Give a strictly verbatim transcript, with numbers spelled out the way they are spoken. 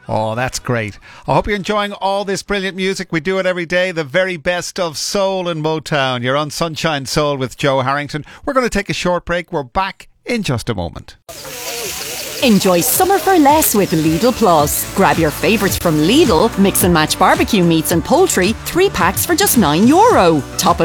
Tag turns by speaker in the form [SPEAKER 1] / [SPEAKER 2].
[SPEAKER 1] Oh, that's great. I hope you're enjoying all this brilliant music. We do it every day. The very best of soul and Motown. You're on Sunshine Soul with Joe Harrington. We're going to take a short break. We're back in just a moment.
[SPEAKER 2] Enjoy summer for less with Lidl Plus. Grab your favourites from Lidl, mix and match barbecue meats and poultry, three packs for just nine euro. Top it